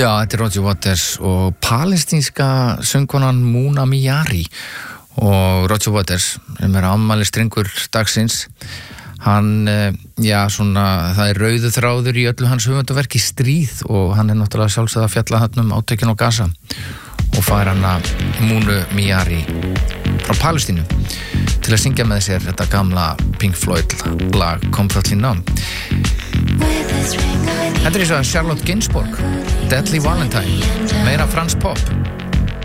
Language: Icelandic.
Já, þetta Roger Waters og palestínska söngkonan Muna Miyari og Roger Waters sem afmælisdrengur dagsins. Hann, svona, það rauðu þráður í öllu hans höfundarverki stríð og hann náttúrulega sjálfsögð að fjalla þarna átökin á Gaza og fær hana Munu Miyari frá Palestínu til að syngja með sér þetta gamla Pink Floyd lag Comfortably Numb. Þetta svo Charlotte Gainsbourg, Deadly Valentine, meira Frans Pop.